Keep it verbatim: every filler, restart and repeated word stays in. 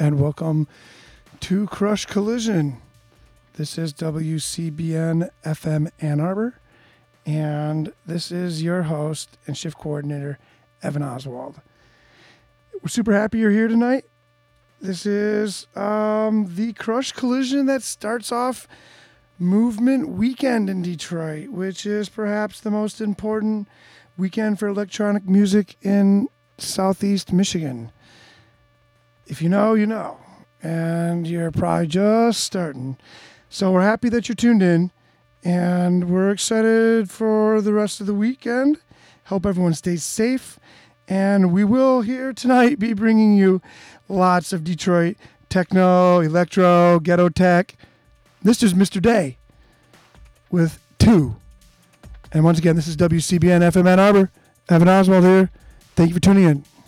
and welcome to Crush Collision. This is W C B N F M Ann Arbor, and this is your host and shift coordinator, Evan Oswald. We're super happy you're here tonight. This is um, the Crush Collision that starts off Movement Weekend in Detroit, which is perhaps the most important weekend for electronic music in Southeast Michigan. If you know, you know, and you're probably just starting. So we're happy that you're tuned in, and we're excited for the rest of the weekend. Hope everyone stays safe, and we will here tonight be bringing you lots of Detroit techno, electro, ghetto tech. This is Mister Day with two. And once again, this is W C B N F M Ann Arbor. Evan Oswald here. Thank you for tuning in.